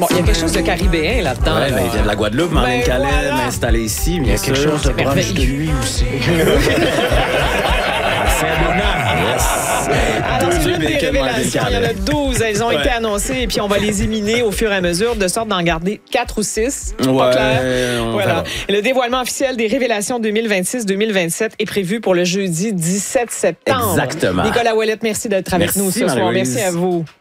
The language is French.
Bon, il y a quelque chose de caribéen là-dedans. Ouais, mais il vient de la Guadeloupe, Marlène Calais, voilà. installé ici. Il y a quelque chose de proche de lui aussi. Alors, c'est une des révélations. Il y en a 12. Elles ont été annoncées et puis on va les éliminer au fur et à mesure de sorte d'en garder 4 ou 6. Pas clair. Voilà. Et le dévoilement officiel des révélations 2026-2027 est prévu pour le jeudi 17 septembre. Exactement. Nicolas Ouellette, merci d'être avec nous ce soir. Merci à vous.